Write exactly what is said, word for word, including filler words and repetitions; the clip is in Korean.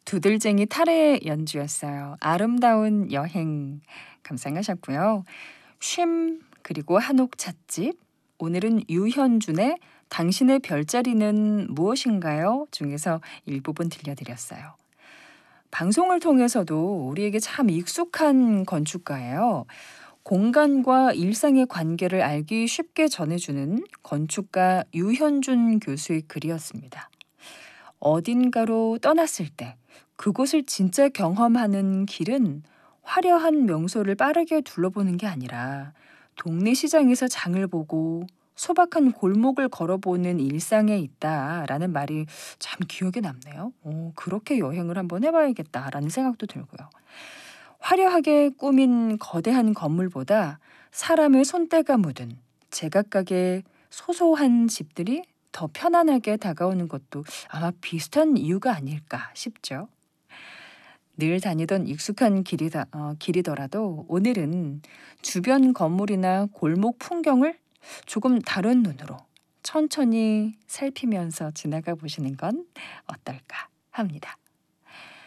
두들쟁이 탈의 연주였어요. 아름다운 여행 감상하셨고요. 쉼 그리고 한옥 찻집, 오늘은 유현준의 당신의 별자리는 무엇인가요? 중에서 일부분 들려드렸어요. 방송을 통해서도 우리에게 참 익숙한 건축가예요. 공간과 일상의 관계를 알기 쉽게 전해주는 건축가 유현준 교수의 글이었습니다. 어딘가로 떠났을 때 그곳을 진짜 경험하는 길은 화려한 명소를 빠르게 둘러보는 게 아니라 동네 시장에서 장을 보고 소박한 골목을 걸어보는 일상에 있다라는 말이 참 기억에 남네요. 오, 그렇게 여행을 한번 해봐야겠다라는 생각도 들고요. 화려하게 꾸민 거대한 건물보다 사람의 손때가 묻은 제각각의 소소한 집들이 더 편안하게 다가오는 것도 아마 비슷한 이유가 아닐까 싶죠. 늘 다니던 익숙한 길이다, 어, 길이더라도 오늘은 주변 건물이나 골목 풍경을 조금 다른 눈으로 천천히 살피면서 지나가 보시는 건 어떨까 합니다.